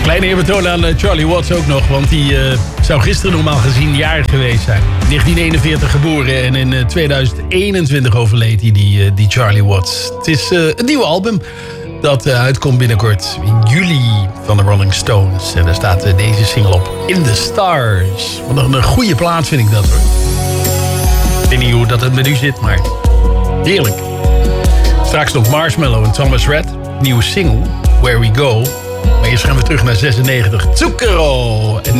Kleine eerbetoon aan Charlie Watts ook nog. Want die zou gisteren normaal gezien jarig geweest zijn. 1941 geboren en in 2021 overleed hij, die Charlie Watts. Het is een nieuw album dat uitkomt binnenkort in juli van de Rolling Stones. En daar staat deze single op, In the Stars. Wat een goede plaat vind ik dat, hoor. Ik weet niet hoe dat het met u zit, maar heerlijk. Straks nog Marshmello en Thomas Rhett. Nieuwe single, Where We Go. Maar eerst gaan we terug naar 96. Zucchero.